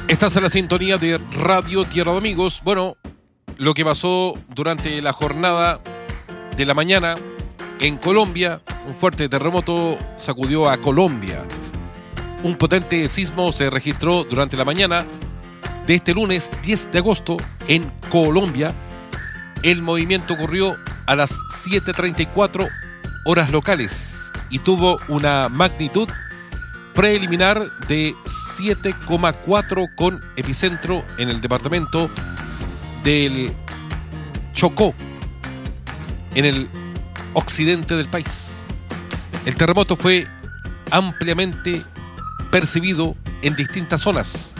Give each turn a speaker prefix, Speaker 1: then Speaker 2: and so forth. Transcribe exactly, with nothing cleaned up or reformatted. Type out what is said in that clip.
Speaker 1: Estás en la sintonía de Radio Tierra de Amigos. Bueno, lo que pasó durante la jornada de la mañana en Colombia, un fuerte terremoto sacudió a Colombia. Un potente sismo se registró durante la mañana de este lunes diez de agosto en Colombia. El movimiento ocurrió a las siete treinta y cuatro horas locales y tuvo una magnitud preliminar de siete coma cuatro con epicentro en el departamento del Chocó, en el occidente del país. El terremoto fue ampliamente percibido en distintas zonas